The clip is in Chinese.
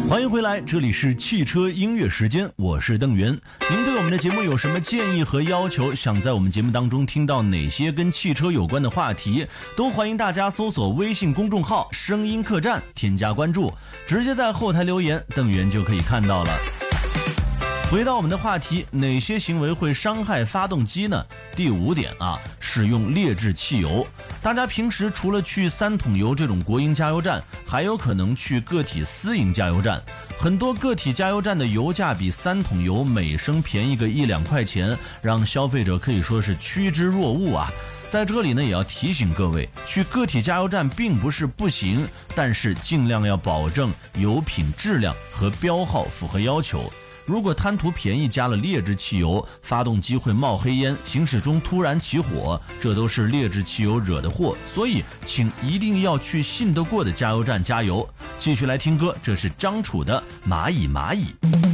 欢迎回来，这里是汽车音乐时间，我是邓源。您对我们的节目有什么建议和要求，想在我们节目当中听到哪些跟汽车有关的话题，都欢迎大家搜索微信公众号声音客栈，添加关注，直接在后台留言，邓源就可以看到了。回到我们的话题，哪些行为会伤害发动机呢？第5点啊，使用劣质汽油。大家平时除了去3桶油这种国营加油站，还有可能去个体私营加油站。很多个体加油站的油价比3桶油每升便宜个1-2块钱，让消费者可以说是趋之若鹜啊。在这里呢，也要提醒各位，去个体加油站并不是不行，但是尽量要保证油品质量和标号符合要求。如果贪图便宜加了劣质汽油，发动机会冒黑烟，行驶中突然起火，这都是劣质汽油惹的祸。所以请一定要去信得过的加油站加油。继续来听歌，这是张楚的蚂蚁蚂蚁。